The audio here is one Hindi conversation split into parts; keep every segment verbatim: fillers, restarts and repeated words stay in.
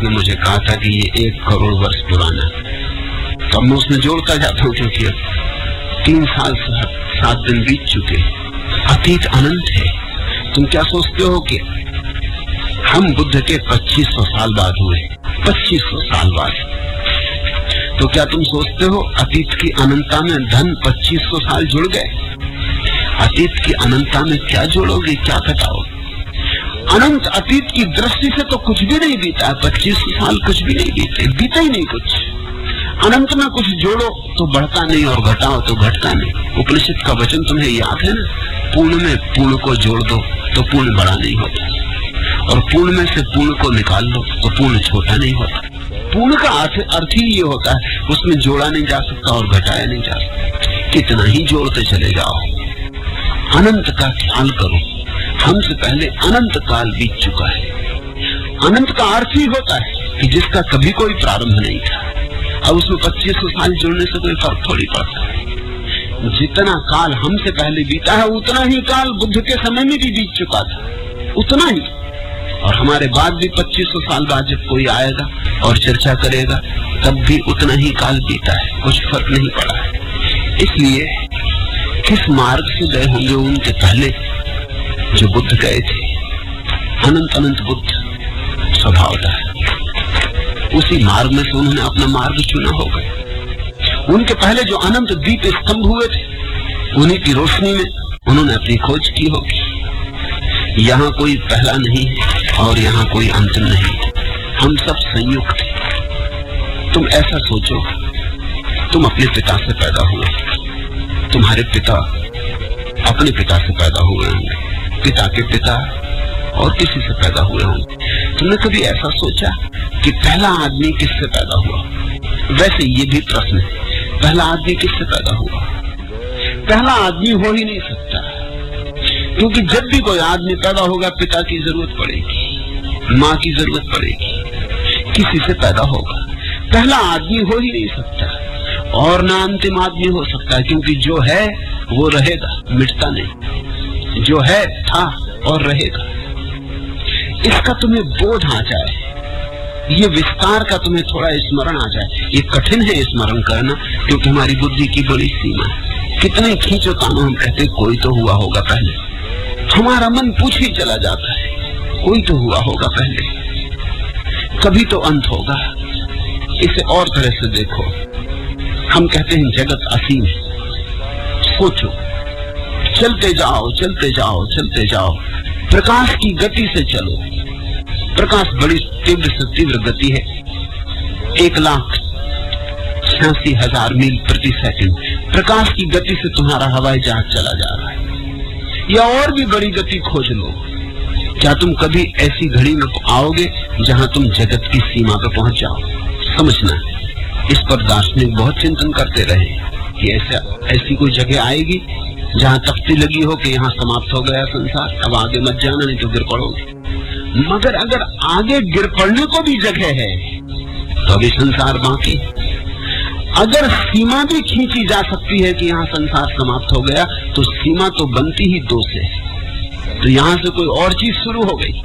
उसने मुझे कहा था कि ये एक करोड़ वर्ष पुराना है। तो मैं उसमें जोड़ता जाता हूँ क्योंकि अब तीन साल सात दिन बीत चुके। अतीत अनंत है। तुम क्या सोचते हो कि हम बुद्ध के पच्चीस सौ साल बाद हुए? पच्चीस सौ साल बाद। तो क्या तुम सोचते हो अतीत की अनंतता में धन पच्चीस सौ साल जुड़ गए? अतीत की अनंतता में क्या जोड़ोगे, क्या घटाओगे? अनंत अतीत की दृष्टि से तो कुछ भी नहीं बीता। पच्चीस सौ साल कुछ भी नहीं बीते, बीता ही नहीं कुछ। अनंत में कुछ जोड़ो तो बढ़ता नहीं और घटाओ तो घटता नहीं। उपनिषद का वचन तुम्हें याद है ना? पूर्ण में पूर्ण को जोड़ दो तो पूर्ण बड़ा नहीं होता, और पूर्ण में से पूर्ण को निकाल लो तो पूर्ण छोटा नहीं होता। पूर्ण का अर्थ ही ये होता है उसमें जोड़ा नहीं जा सकता और घटाया नहीं जा सकता। कितना ही जोड़ते चले जाओ। अनंत का ख्याल करो। हमसे पहले अनंत काल बीत चुका है। अनंत का अर्थ ही होता है कि जिसका कभी कोई प्रारंभ नहीं था। अब उसमें पच्चीस सौ साल जुड़ने से कोई फर्क थोड़ी पड़ता है। जितना काल हमसे पहले बीता है उतना ही काल बुद्ध के समय में भी बीत चुका था, उतना ही। और हमारे बाद भी पच्चीस सौ साल बाद जब कोई आएगा और चर्चा करेगा तब भी उतना ही काल बीता है, कुछ फर्क नहीं पड़ा है। इसलिए किस मार्ग से गए होंगे उनके पहले जो बुद्ध गए थे? अनंत अनंत बुद्ध स्वभाव था, उसी मार्ग में से उन्होंने अपना मार्ग चुना होगा। उनके पहले जो अनंत दीप स्तंभ हुए थे उन्हीं की रोशनी में उन्होंने अपनी खोज की होगी। यहाँ कोई पहला नहीं और यहाँ कोई अंतिम नहीं, हम सब संयुक्त हैं। तुम ऐसा सोचो, तुम अपने पिता से पैदा हुए, तुम्हारे पिता अपने पिता से पैदा हुए होंगे, पिता के पिता और किसी से पैदा हुए होंगे। तुमने कभी ऐसा सोचा कि पहला आदमी किससे पैदा हुआ? वैसे ये भी प्रश्न है, पहला आदमी किससे पैदा हुआ? पहला आदमी हो ही नहीं सकता, क्योंकि जब भी कोई आदमी पैदा होगा पिता की जरूरत पड़ेगी, माँ की जरूरत पड़ेगी, किसी से पैदा होगा। पहला आदमी हो ही नहीं सकता और ना अंतिम आदमी हो सकता है, क्योंकि जो है वो रहेगा, मिटता नहीं। जो है था और रहेगा। इसका तुम्हें बोध आ जाए, ये विस्तार का तुम्हें थोड़ा स्मरण आ जाए। ये कठिन है स्मरण करना, क्योंकि हमारी बुद्धि की बड़ी सीमा है। कितने खींचो तानो हम कहते कोई तो हुआ होगा पहले, हमारा मन पूछ ही चला जाता है कोई तो हुआ होगा पहले, कभी तो अंत होगा। इसे और तरह से देखो, हम कहते हैं जगत असीम है। सोचो, चलते जाओ चलते जाओ चलते जाओ, प्रकाश की गति से चलो। प्रकाश बड़ी तीव्र से तीव्र गति है, एक लाख छियासी हजार मील प्रति सेकंड प्रकाश की गति से तुम्हारा हवाई जहाज चला जा रहा है। या और भी बड़ी गति खोज लो। क्या तुम कभी ऐसी घड़ी में आओगे जहां तुम जगत की सीमा पर पहुंच जाओ? समझना, इस पर दार्शनिक बहुत चिंतन करते रहे कि ऐसा ऐसी कोई जगह आएगी जहां तख्ती लगी हो कि यहाँ समाप्त हो गया संसार, अब आगे मत जाना नहीं तो गिर पड़ोगे। मगर अगर आगे गिर पड़ने को भी जगह है तो अभी संसार बाकी। अगर सीमा भी खींची जा सकती है कि यहाँ संसार समाप्त हो गया, तो सीमा तो बनती ही दो से, तो यहाँ से कोई और चीज शुरू हो गई।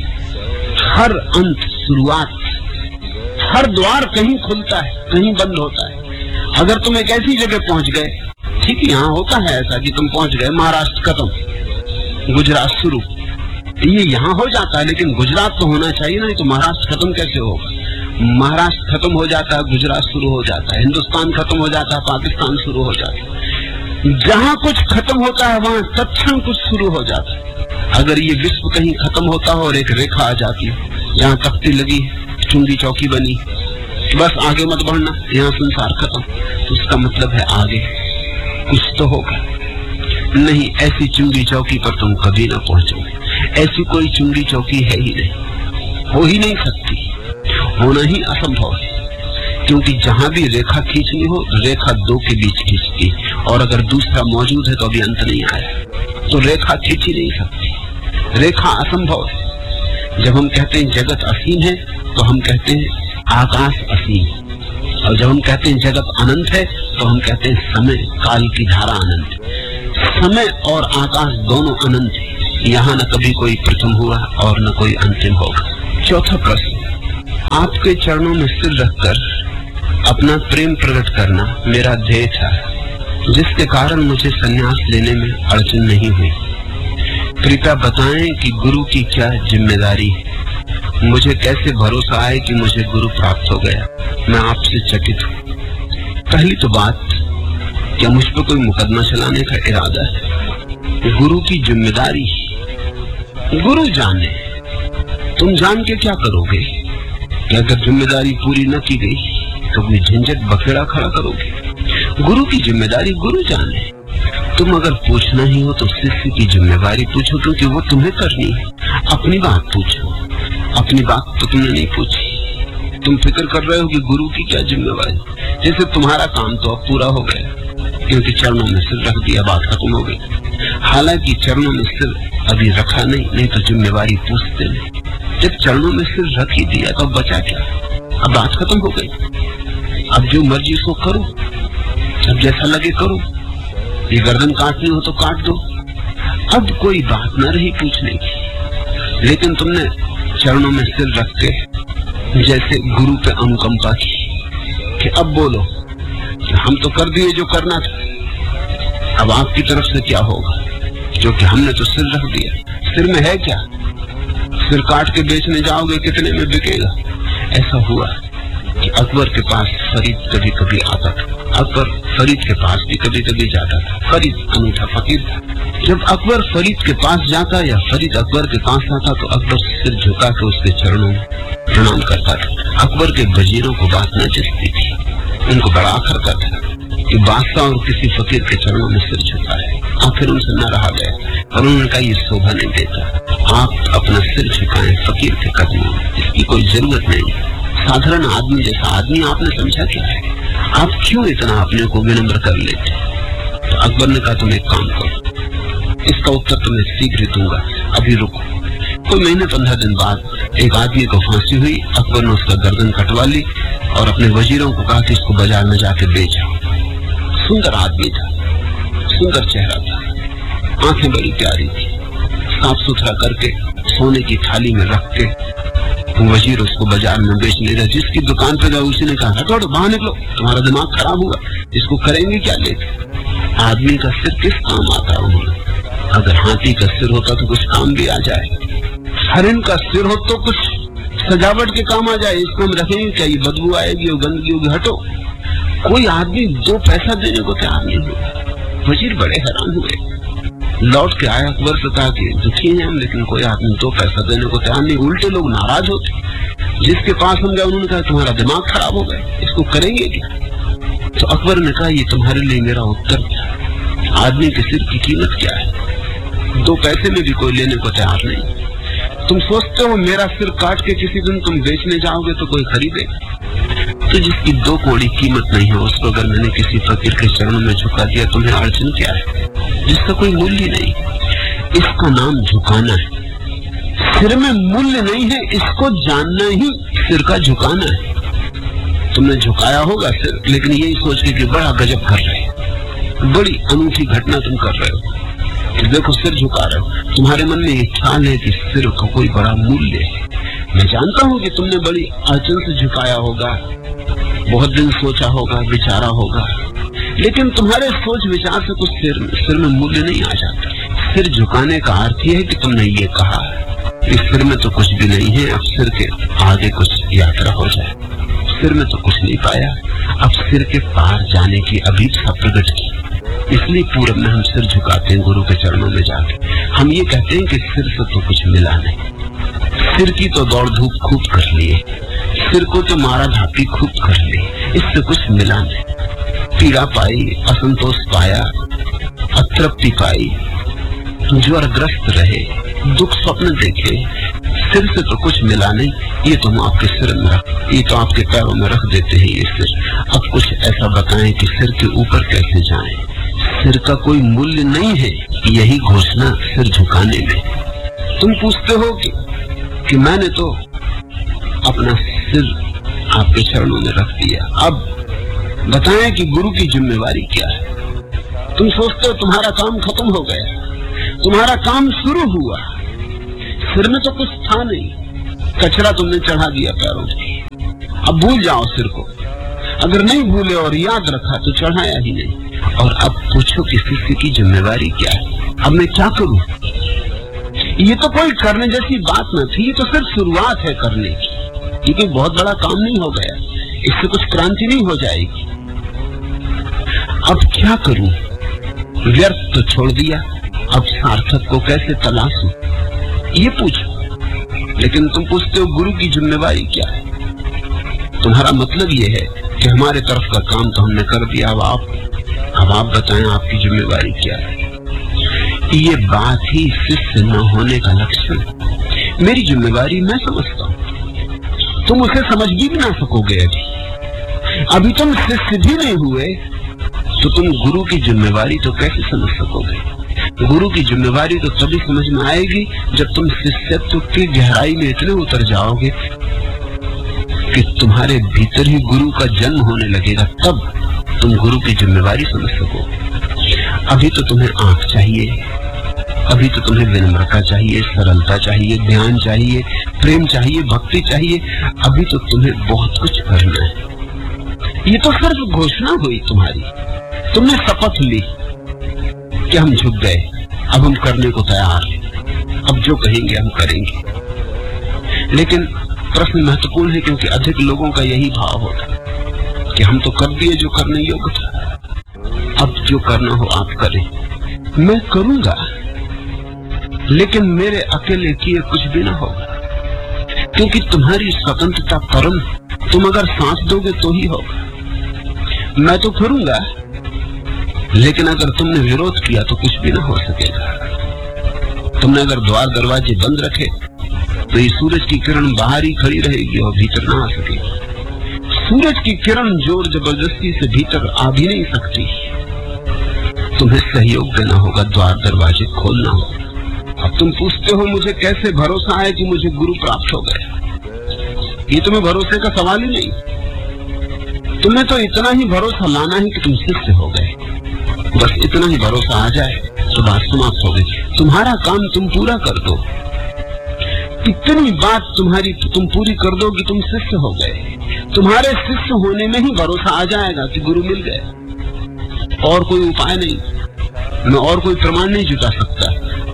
हर अंत शुरुआत, हर द्वार कहीं खुलता है कहीं बंद होता है। अगर तुम एक ऐसी जगह पहुंच गए, ठीक है यहाँ होता है ऐसा कि तुम पहुंच गए महाराष्ट्र खत्म गुजरात शुरू, ये यहाँ हो जाता है, लेकिन गुजरात तो होना चाहिए ना, तो महाराष्ट्र खत्म कैसे होगा? महाराष्ट्र खत्म हो जाता है, गुजरात शुरू हो जाता है, हिंदुस्तान खत्म हो जाता है, पाकिस्तान शुरू हो जाता है। जहां कुछ खत्म होता है वहां तत्क्षण कुछ शुरू हो जाता है। अगर ये विश्व कहीं खत्म होता हो और एक रेखा आ जाती है जहां तख्ती लगी, चुंगी चौकी बनी, बस आगे मत बढ़ना, यहाँ संसार खत्म, तो उसका मतलब है आगे कुछ तो होगा। नहीं, ऐसी चुंगी चौकी पर तुम कभी ना पहुंचोगे। ऐसी कोई चुंगी चौकी है ही नहीं, हो ही नहीं सकती, होना ही असंभव है। क्योंकि जहां भी रेखा खींचनी हो, रेखा दो के बीच खींचती, और अगर दूसरा मौजूद है तो अभी अंत नहीं आया, तो रेखा खींच ही नहीं सकती, रेखा असंभव है। जब हम कहते हैं जगत असीम है, तो हम कहते हैं आकाश असीम, और जब हम कहते हैं जगत अनंत है, तो हम कहते हैं समय काल की धारा अनंत। समय और आकाश दोनों अनंत है, यहाँ न कभी कोई प्रथम हुआ और न कोई अंतिम होगा। चौथा प्रश्न, आपके चरणों में सिर रखकर अपना प्रेम प्रकट करना मेरा ध्येय था, जिसके कारण मुझे संन्यास लेने में अड़चन नहीं हुई। कृपया बताएं कि गुरु की क्या जिम्मेदारी है, मुझे कैसे भरोसा आए कि मुझे गुरु प्राप्त हो गया। मैं आपसे चकित हूँ। पहली तो बात, क्या मुझ पर कोई मुकदमा चलाने का इरादा है? गुरु की जिम्मेदारी, गुरु जाने, तुम जान के क्या करोगे? कि अगर जिम्मेदारी पूरी न की गई तो कोई झंझट बखेड़ा खड़ा करोगे। गुरु की जिम्मेदारी गुरु जाने। तुम अगर पूछना ही हो तो शिष्य की जिम्मेदारी पूछो, क्योंकि वो तुम्हें करनी है। अपनी बात पूछो, अपनी बात तो तुमने नहीं पूछी। तुम फिक्र कर रहे हो कि गुरु की क्या जिम्मेवारी, जैसे तुम्हारा काम तो अब पूरा हो गया, क्योंकि चरणों में सिर रख दिया, बात खत्म हो गई। हालांकि चरणों में सिर अभी रखा नहीं, नहीं तो जिम्मेवारी पूछते नहीं। जब चरणों में सिर रख ही दिया तो अब बचा क्या? अब बात खत्म हो गई। अब जो मर्जी उसको करो, अब जैसा लगे करो। ये गर्दन काटनी हो तो काट दो, अब कोई बात न रही पूछने की। लेकिन तुमने चरणों में सिर रख के जैसे गुरु पे अनुकंपा की कि अब बोलो, हम तो कर दिए जो करना था, अब आपकी तरफ से क्या होगा? जो कि हमने तो सिर रख दिया। सिर में है क्या? सिर काट के बेचने जाओगे, कितने में बिकेगा? ऐसा हुआ कि अकबर के पास फरीद कभी कभी आता था, अकबर फरीद के पास भी कभी कभी जाता था। फरीद अनूठा फकीर था। जब अकबर फरीद के पास जाता या फरीद अकबर के पास आता तो अकबर सिर झुका के उसके चरणों में प्रणाम करता था। अकबर के वजीरों को बात न जचती थी, उनको बड़ा करता था कि बादशाह और किसी फकीर के चरणों में सिर झुका है। आखिर उनसे न रहा गया और उन्होंने कहा, ये शोभा नहीं देता, आप अपना सिर झुकाएं फकीर के कदमों में, इसकी कोई जरूरत नहीं। साधारण आदमी जैसा आदमी आपने समझा क्या है? आप क्यों इतना अपने को विनम्र कर लेते? तो अकबर ने कहा, तुम एक काम करो, इसका उत्तर तुम्हें शीघ्र दूंगा, अभी रुको। कोई महीने पंद्रह दिन बाद एक आदमी को फांसी हुई। अकबर ने उसका गर्दन कटवा ली और अपने वजीरों को कहा कि इसको बाजार में जाके बेचो। सुंदर आदमी था, सुंदर चेहरा था, आंखें बड़ी प्यारी थी। साफ सुथरा करके सोने की थाली में रख के वजीर उसको बाजार में बेचने लगा। जिसकी दुकान पे गया उसी ने कहा, हटो बाहर निकलो, तुम्हारा दिमाग खराब हुआ, इसको करेंगे क्या लेके? आदमी का सिर किस काम आता है? अगर हाथी का सिर होता तो कुछ काम भी आ जाए, हरिन का सिर हो तो कुछ सजावट के काम आ जाए। इसको हम रखेंगे क्या? ये बदबू आएगी और गंदगी होगी, हटो। कोई आदमी दो पैसा देने को तैयार नहीं हुआ। वजीर बड़े हैरान हुए, लौट के आया, अकबर से कहा कि दुखी हैं हम, लेकिन कोई आदमी दो पैसा देने को तैयार नहीं। उल्टे लोग नाराज होते। जिसके पास हम गए उन्होंने कहा, तुम्हारा दिमाग खराब हो गया, इसको करेंगे क्या? तो अकबर ने कहा, ये तुम्हारे लिए मेरा उत्तर था। आदमी के सिर की कीमत क्या है? दो पैसे में भी कोई लेने को तैयार नहीं। तुम सोचते हो मेरा सिर काट के किसी दिन तुम बेचने जाओगे तो कोई खरीदेगा? तो जिसकी दो कौड़ी कीमत नहीं है उसको अगर मैंने किसी फकीर के चरणों में झुका दिया, तुम्हें अड़चन क्या है? जिसका कोई मूल्य नहीं, इसका नाम झुकाना है। सिर में मूल्य नहीं है, इसको जानना ही सिर का झुकाना है। तुमने झुकाया होगा सिर, लेकिन यही सोच के कि बड़ा गजब कर रहे हो, बड़ी अनूठी घटना तुम कर रहे हो, देखो सिर झुका रहे हो। तुम्हारे मन में एक ख्याल है कि सिर का कोई बड़ा मूल्य है। मैं जानता हूँ कि तुमने बड़ी अड़चन से झुकाया होगा, बहुत दिन सोचा होगा, विचारा होगा, लेकिन तुम्हारे सोच विचार से कुछ सिर सिर में मूल्य नहीं आ जाता। सिर झुकाने का अर्थ यह है कि तुमने ये कहा इस सिर में तो कुछ भी नहीं है, अब सिर के आगे कुछ यात्रा हो जाए। सिर में तो कुछ नहीं पाया, अब सिर के पार जाने की अभीपसा प्रकट की। इसलिए पूरब में हम सिर झुकाते हैं गुरु के चरणों में जाके। हम ये कहते हैं कि सिर से तो कुछ मिला नहीं, सिर की तो दौड़ धूप खूब कर लिए, सिर को तो मारा धापी खूब कर ली, इससे कुछ मिला नहीं। पीड़ा पाई, असंतोष पाया, अतृप्ति पाई, ज्वरग्रस्त रहे, दुख स्वप्न देखे, सिर से तो कुछ मिला नहीं। ये तो हम आपके सिर में रख, ये तो आपके पैरों में रख देते हैं ये सिर। अब कुछ ऐसा बताएं कि सिर के ऊपर कैसे जाएं। सिर का कोई मूल्य नहीं है, यही घोषणा सिर झुकाने में। तुम पूछते हो कि, कि मैंने तो अपना सिर आपके चरणों में रख दिया, अब बताएं कि गुरु की जिम्मेवारी क्या है। तुम सोचते हो तुम्हारा काम खत्म हो गया, तुम्हारा काम शुरू हुआ। सिर में तो कुछ था नहीं, कचरा तुमने चढ़ा दिया पैरों में। अब भूल जाओ सिर को, अगर नहीं भूले और याद रखा तो चढ़ाया ही नहीं। और अब पूछो कि शिष्य की जिम्मेवारी क्या है, अब मैं क्या करूं? ये तो कोई करने जैसी बात न थी, ये तो सिर्फ शुरुआत है करने की। ये कोई बहुत बड़ा काम नहीं हो गया, इससे कुछ क्रांति नहीं हो जाएगी। अब क्या करूं? व्यर्थ तो छोड़ दिया, अब सार्थक को कैसे तलाशूं? ये पूछो। लेकिन तुम पूछते हो गुरु की जिम्मेवारी क्या है? तुम्हारा मतलब ये है कि हमारे तरफ का काम तो हमने कर दिया, अब आप अब आप बताएं आपकी जिम्मेवारी क्या है? ये बात ही शिष्य न होने का लक्षण। मेरी जिम्मेवारी मैं समझता हूं, तुम उसे समझ भी ना सकोगे। अभी अभी तुम शिष्य भी नहीं हुए तो तुम गुरु की जिम्मेवारी तो कैसे समझ सकोगे? गुरु की जिम्मेवारी तो तभी समझ में आएगी जब तुम शिष्यत्व की गहराई में इतने उतर जाओगे कि तुम्हारे भीतर ही गुरु का जन्म होने लगेगा, तब तुम गुरु की जिम्मेवारी समझ सकोगे। अभी तो तुम्हें आंख चाहिए, अभी तो तुम्हें विनम्रता चाहिए, सरलता चाहिए, ध्यान चाहिए, प्रेम चाहिए, भक्ति चाहिए। अभी तो तुम्हें बहुत कुछ करना है। ये तो सिर्फ घोषणा हुई तुम्हारी, तुमने शपथ ली कि हम झुक गए, अब हम करने को तैयार हैं, अब जो कहेंगे हम करेंगे। लेकिन प्रश्न महत्वपूर्ण है, क्योंकि अधिक लोगों का यही भाव होता है कि हम तो कर दिए जो करने योग्य था, अब जो करना हो आप करें। मैं करूंगा, लेकिन मेरे अकेले किए कुछ भी ना होगा, क्योंकि तुम्हारी स्वतंत्रता परम, तुम अगर सांस दोगे तो ही होगा। मैं तो करूंगा, लेकिन अगर तुमने विरोध किया तो कुछ भी ना हो सकेगा। तुमने अगर द्वार दरवाजे बंद रखे तो ये सूरज की किरण बाहर ही खड़ी रहेगी और भीतर ना आ सकेगी। सूरज की किरण जोर जबरदस्ती से भीतर आ भी नहीं सकती। तुम्हें सहयोग देना होगा, द्वार दरवाजे खोलना होगा। अब तुम पूछते हो मुझे कैसे भरोसा है कि मुझे गुरु प्राप्त हो गया? ये तुम्हें भरोसे का सवाल ही नहीं, तुम्हें तो इतना ही भरोसा लाना है कि तुम शिष्य हो गए। बस इतना ही भरोसा आ जाए तो बात समाप्त हो गई। तुम्हारा काम तुम पूरा कर दो, इतनी बात तुम्हारी तुम पूरी कर दो कि तुम शिष्य हो गए। तुम्हारे शिष्य होने में ही भरोसा आ जाएगा कि गुरु मिल गए। और कोई उपाय नहीं, मैं और कोई प्रमाण नहीं जुटा सकता।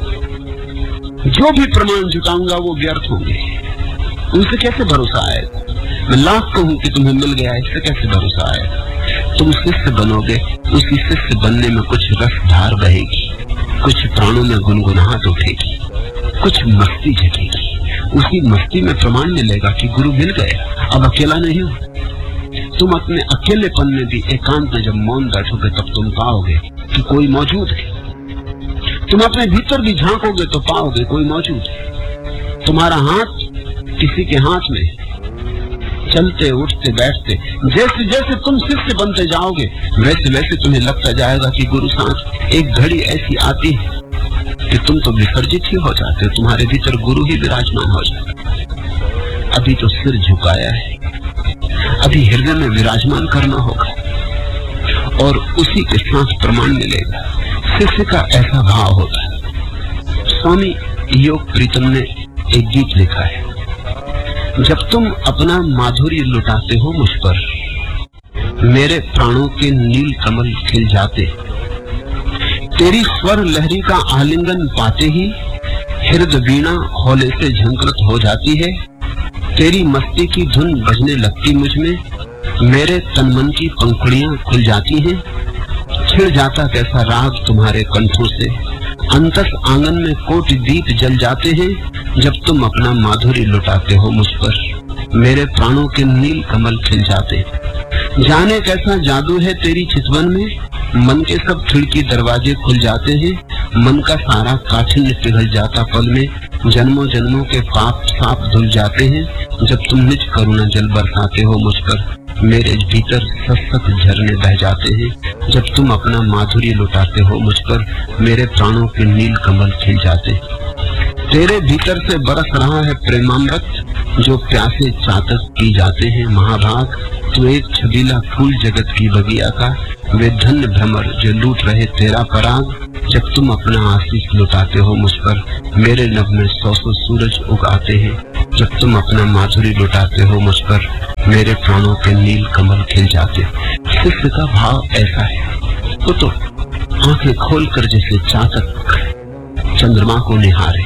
जो भी प्रमाण जुटाऊंगा वो व्यर्थ होंगे, उनसे कैसे भरोसा आएगा? मैं लाख कहूं कि तुम्हें मिल गया, इससे कैसे भरोसा आएगा? तुम शिष्य बनोगे, उसी शिष्य बनने में कुछ रस धार बहेगी, कुछ प्राणों में गुनगुनाहट उठेगी, कुछ मस्ती जगेगी। उसी मस्ती में प्रमाण मिलेगा कि गुरु मिल गया, अब अकेला नहीं हो। तुम अपने अकेलेपन में भी एकांत में जब मौन बैठोगे तब तुम पाओगे कि कोई मौजूद है। तुम अपने भीतर भी झांकोगे तो पाओगे कोई मौजूद है। तुम्हारा हाथ किसी के हाथ में, चलते उठते बैठते, जैसे जैसे तुम शिष्य बनते जाओगे वैसे वैसे तुम्हें लगता जाएगा कि गुरु साथ। एक घड़ी ऐसी आती है कि तुम तो विसर्जित ही हो जाते हो, तुम्हारे भीतर गुरु ही विराजमान हो जाते। अभी तो सिर झुकाया है, अभी हृदय में विराजमान करना होगा और उसी के साथ प्रमाण मिलेगा। शिष्य का ऐसा भाव होता है। स्वामी योग प्रीतम ने एक गीत लिखा है, जब तुम अपना माधुर्य लुटाते हो मुझ पर, मेरे प्राणों के नील कमल खिल जाते। तेरी स्वर लहरी का आलिंगन पाते ही हृदय वीणा हौले से झंकृत हो जाती है। तेरी मस्ती की धुन बजने लगती मुझ में, मेरे तन मन की पंखुड़ियां खुल जाती हैं। छिड़ जाता कैसा राग तुम्हारे कंठों से, अंतस आंगन में कोटि दीप जल जाते हैं। जब तुम अपना माधुर्य लुटाते हो मुझ पर, मेरे प्राणों के नील कमल खिल जाते। जाने कैसा जादू है तेरी चितवन में, मन के सब खिड़की दरवाजे खुल जाते हैं। मन का सारा काठिन्य पिघल जाता पल में, जन्मों जन्मों के पाप साफ धुल जाते हैं। जब तुम निज करुणा जल बरसाते हो मुझ पर, मेरे भीतर सशक्त झरने बह जाते हैं। जब तुम अपना माधुर्य लुटाते हो मुझ पर, मेरे प्राणों के नील कमल खिल जाते। तेरे भीतर से बरस रहा है प्रेमामृत, जो प्यासे चातक की जाते हैं महाभाग। तू एक छबीला फूल जगत की बगिया का, वे धन्य भ्रमर जो लूट रहे तेरा पराग। जब तुम अपना आशीष लुटाते हो मुझ पर, मेरे नभ में सौ सौ सूरज उगाते हैं। जब तुम अपना माधुर्य लुटाते हो मुझ पर, मेरे प्राणों पे नील कमल खिल जाते। शिष्य का भाव ऐसा है, वो तो आंखें खोलकर जैसे चातक चंद्रमा को निहारे,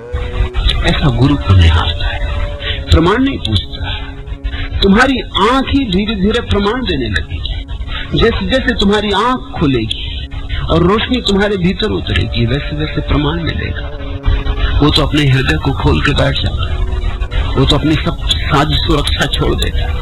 ऐसा गुरु को निहारता है। प्रमाण नहीं पूछता। तुम्हारी आंख ही धीरे धीरे प्रमाण देने लगेगी। जैसे जैसे तुम्हारी आंख खुलेगी और रोशनी तुम्हारे भीतर उतरेगी, वैसे वैसे प्रमाण मिलेगा। वो तो अपने हृदय को खोल के बैठ जाता है। वो तो अपनी सब साज सुरक्षा छोड़ देता है।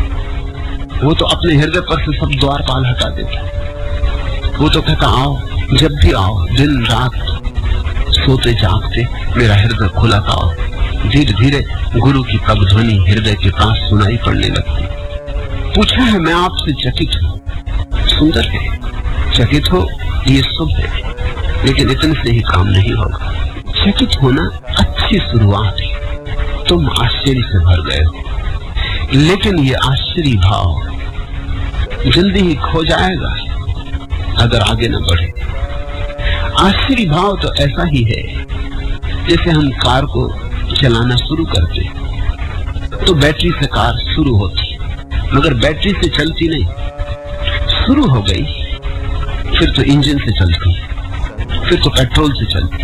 वो तो अपने हृदय पर से सब द्वारपाल हटा देता है। वो तो कहता, आओ, जब भी आओ, दिन रात सोते जागते मेरा हृदय खुला पाओ। धीरे धीरे गुरु की पग ध्वनि हृदय के पास सुनाई पड़ने लगती। पूछा है, मैं आपसे चकित हूं। सुंदर है, चकित हो ये शुभ है, लेकिन इतने से ही काम नहीं होगा। चकित होना अच्छी शुरुआत है, तुम आश्चर्य से भर गए हो, लेकिन ये आश्चर्य भाव जल्दी ही खो जाएगा अगर आगे न बढ़े। आश्चर्य भाव तो ऐसा ही है जैसे हम कार को चलाना शुरू करते तो बैटरी से कार शुरू होती, मगर बैटरी से चलती नहीं। शुरू हो गई फिर तो इंजन से चलती, फिर तो पेट्रोल से चलती।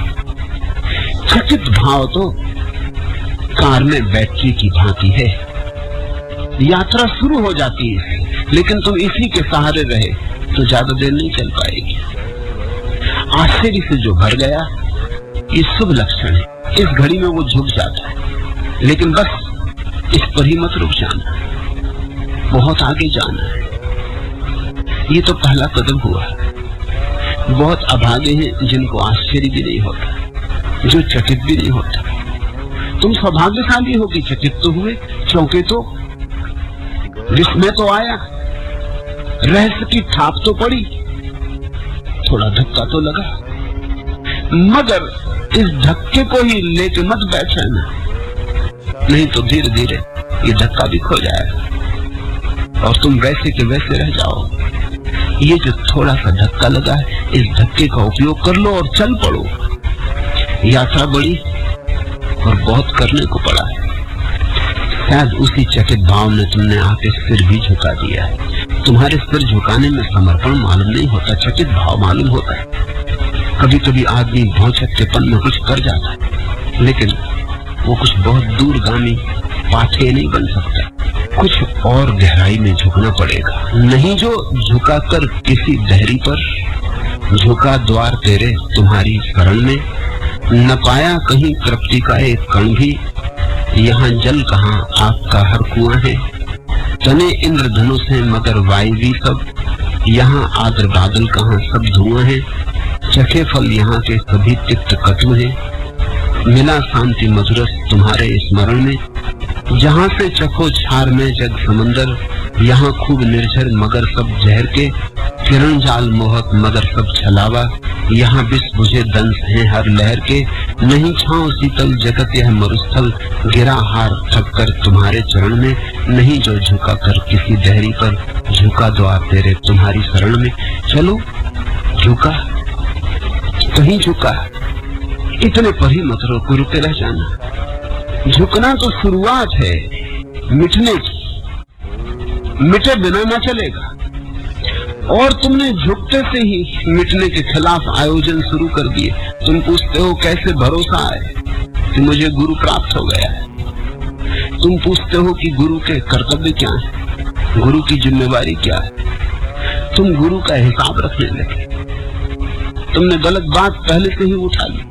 चकित भाव तो कार में बैटरी की भांति है। यात्रा शुरू हो जाती है, लेकिन तुम इसी के सहारे रहे तो ज्यादा देर नहीं चल पाएगी। आश्चर्य से जो भर गया, ये शुभ लक्षण है। इस घड़ी में वो झुक जाता है, लेकिन बस इस पर ही मत रुक जाना, बहुत आगे जाना है। ये तो पहला कदम हुआ। बहुत अभागे हैं जिनको आश्चर्य भी नहीं होता, जो चकित भी नहीं होता। तुम सौभाग्यशाली हो कि चकित तो हुए, चौंके तो, विस्मय तो आया, रहस्य की थाप तो पड़ी, थोड़ा धक्का तो लगा, मगर इस धक्के को ही लेके मत बैठ रहना, नहीं तो धीरे धीरे ये धक्का भी खो जाएगा और तुम वैसे के वैसे रह जाओ। ये जो थोड़ा सा धक्का लगा है, इस धक्के का उपयोग कर लो और चल पड़ो। यात्रा बड़ी और बहुत करने को पड़ा है। शायद उसी चकित भाव ने तुमने आके सिर भी झुका दिया है। तुम्हारे सिर झुकाने में समर्पण मालूम नहीं होता, चकित भाव मालूम होता है। कभी कभी आदमी भौचक्केपन में कुछ कर जाता है, लेकिन वो कुछ बहुत दूरगामी पाठे नहीं बन सकता। कुछ और गहराई में झुकना पड़ेगा, नहीं जो झुका कर किसी दहरी पर। झुका द्वार तेरे तुम्हारी शरण में, न पाया कहीं तृप्ति का एक कण भी। यहाँ जल कहाँ आपका हर कुआं है, तने इंद्रधनुष है मगर वायवी सब। यहाँ आद्र बादल कहाँ सब धुआं है, चखे फल यहाँ के सभी तिक्त कत्व है। मिला शांति मधुरस तुम्हारे स्मरण में, जहाँ से चखो छार में जग समंदर। यहाँ खूब निर्झर मगर सब जहर के, किरण जाल मोहक मगर सब छलावा। यहाँ विष बुझे दंश हैं हर लहर के, नहीं छांव शीतल जगत यह मरुस्थल। गिरा हार थक कर तुम्हारे चरण में, नहीं जो झुका कर किसी दहरी पर। झुका द्वार तेरे तुम्हारी शरण में, चलो झुका कहीं झुका, इतने पर ही मत रोको, रुके रह जाना। झुकना तो शुरुआत है मिटने की, मिटे बिना ना चलेगा। और तुमने झुकते से ही मिटने के खिलाफ आयोजन शुरू कर दिए। तुम पूछते हो कैसे भरोसा आए कि मुझे गुरु प्राप्त हो गया है। तुम पूछते हो कि गुरु के कर्तव्य क्या है, गुरु की जिम्मेवारी क्या है। तुम गुरु का हिसाब रखने लगे। तुमने गलत बात पहले से ही उठा ली,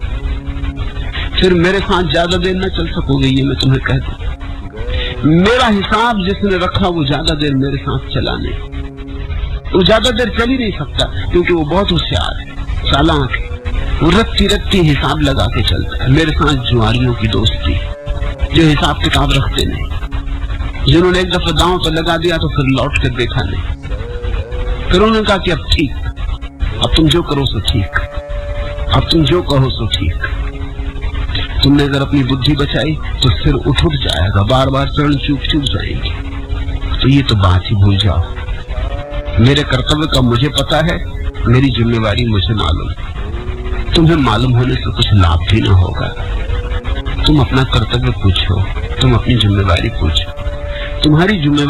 फिर मेरे साथ ज्यादा देर न चल सकोगे, ये मैं तुम्हें कह दूं। मेरा हिसाब जिसने रखा वो ज्यादा देर मेरे साथ चला नहीं। वो ज्यादा देर चल ही नहीं सकता, क्योंकि वो बहुत होशियार है, चालाक है। वो रत्ती रत्ती हिसाब लगा के चलता है। मेरे साथ जुआरियों की दोस्ती, जो हिसाब किताब रखते नहीं, जिन्होंने एक दफा दांव पर लगा दिया तो फिर लौट कर देखा नहीं। फिर उन्होंने कहा कि अब ठीक, अब तुम जो करो सो ठीक, अब तुम जो कहो सो ठीक। तुमने अगर अपनी बुद्धि बचाई तो सिर उठ उठ जाएगा, बार बार चरण चूक चूक जाएंगे। तो ये तो बात ही भूल जाओ। मेरे कर्तव्य का मुझे पता है, मेरी जिम्मेवारी मुझे मालूम है। तुम्हें मालूम होने से कुछ लाभ भी ना होगा। तुम अपना कर्तव्य पूछो, तुम अपनी जिम्मेवारी पूछो। तुम्हारी जिम्मेवारी